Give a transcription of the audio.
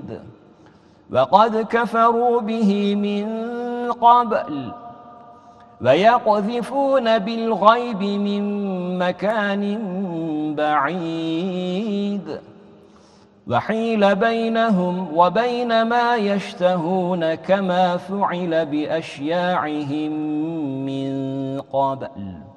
وقد كفروا به من قبل ويقذفون بالغيب من مكان بعيد وحيل بينهم وبين ما يشتهون كما فعل بأشياعهم من قبل